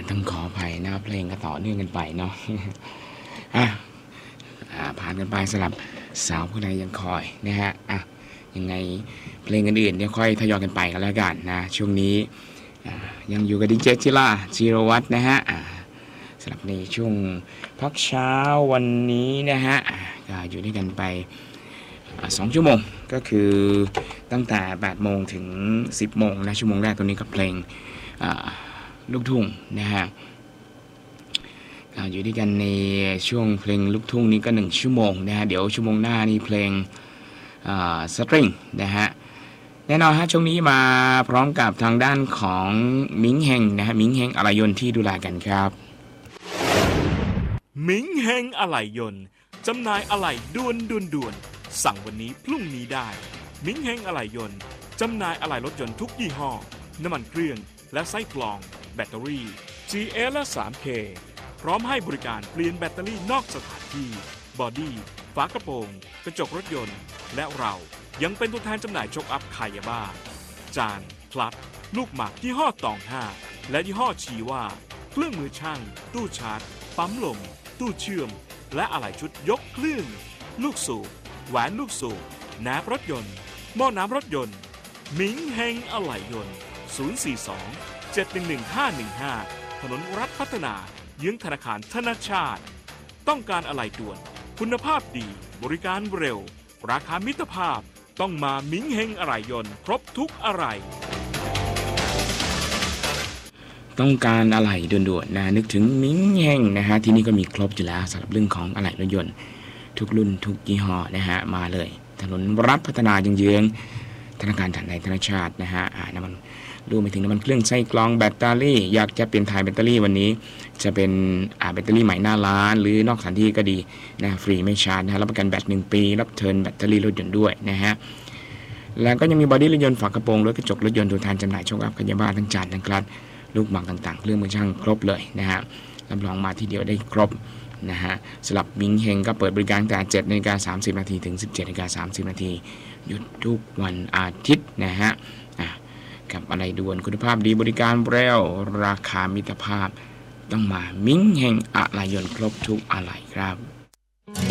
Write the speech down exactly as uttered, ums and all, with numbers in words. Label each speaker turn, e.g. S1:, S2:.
S1: ต้องขออภัยนะเพลงก็ต่อเนื่องกันไปเนาะ อ่ะผ่านกันไปสำหรับสาวผู้ใดยังคอยนะฮะอ่ะยังไงเพลงอื่นๆเดี๋ยวค่อยทยอยกันไปกันแล้วกันนะช่วงนี้ยังอยู่กับดีเจจิล่าจิรวัฒน์นะฮะสำหรับในช่วงพักเช้าวันนี้นะฮะก็อยู่ด้วยกันไปสองชั่วโมงก็คือตั้งแต่แปดโมงถึงสิบโมงนะชั่วโมงแรกตัวนี้กับเพลงลูกทุ่งนะฮะอยู่ด้วยกันในช่วงเพลงลูกทุ่งนี้ก็หนึ่งชั่วโมงนะฮะเดี๋ยวชั่วโมงหน้านี่เพลงสตริงนะฮะแน่นอนฮะช่วงนี้มาพร้อมกับทางด้านของมิงเฮงนะฮะมิงเฮงอะไหล่ยนต์ที่ดูแลกันครับ
S2: มิงเฮงอะไหล่ยนต์จำหน่ายอะไหล่ด่วนด่วนด่วนสั่งวันนี้พรุ่งนี้ได้มิงเฮงอะไหล่ยนต์จำหน่ายอะไหล่รถยนต์ทุกยี่ห้อน้ำมันเครื่องและไส้กรองแบตเตอรี่ จี เอส และ ทรี เค พร้อมให้บริการเปลี่ยนแบตเตอรี่นอกสถานที่บอดี้ฝากระโปรงกระจกรถยนต์และเรายังเป็นตัวแทนจำหน่ายโชคอัพคายาบ้าจานพลัดลูกหมากยี่ห้อตองห้าและยี่ห้อชีว่าเครื่องมือช่างตู้ชาร์จปั๊มลมตู้เชื่อมและอะไหล่ชุดยกเครื่องลูกสูบแหวนลูกสูบแหนบรถยนต์หม้อน้ำรถยนต์มิงเฮงอะไหล่ยนต์ศูนย์ สี่ สอง เจ็ด หนึ่ง หนึ่ง ห้า หนึ่ง ห้าถนนรัฐพัฒนาเยื้องธนาคารธนชาติต้องการอะไหล่ด่วนคุณภาพดีบริการเร็วราคามิตรภาพต้องมามิงเฮงอะไหล่ยนต์ครบทุกอะไหล่
S1: ต้องการอะไหล่ด่วนๆนะนึกถึงมิงเฮงนะฮะที่นี่ก็มีครบอยู่แล้วสำหรับเรื่องของอะไหล่รถยนต์ทุกรุ่นทุกยี่ห้อนะฮะมาเลยถนนรัฐพัฒนาเยื้องๆธนาคารธนชาตินะฮะอ่าน้ำมันรวมไปถึงน้ำมันเครื่องไส้กรองแบตเตอรี่อยากจะเปลี่ยนถ่ายแบตเตอรี่วันนี้จะเป็นอ่าแบตเตอรี่ใหม่หน้าร้านหรือนอกสถานที่ก็ดีนะฟรีไม่ชาร์จนะรับประกันแบตหนึ่งปีรับเทิร์นแบตเตอรี่รถยนต์ด้วยนะฮะแล้วก็ยังมีบอดี้รถยนต์ฝากระโปรงรถกระจกรถยนต์ตัวแทนจำหน่ายโชคอัพคัญญาบ้านทั้งจานทั้งกลัดลูกหมากต่างๆเครื่องมือช่างครบเลยนะฮะรับรองมาทีเดียวได้ครบนะฮะสำหรับมิงเฮงก็เปิดบริการตั้งแต่ เจ็ดนาฬิกาสามสิบนาทีถึง สิบเจ็ดนาฬิกาสามสิบนาทีหยุดทุกวันอาทิตย์นะฮะกับอะไรด่วนคุณภาพดีบริการเร็วราคามิตรภาพต้องมามิงเฮงอะไหล่ยนต์ครบทุกอะไหล่ครับ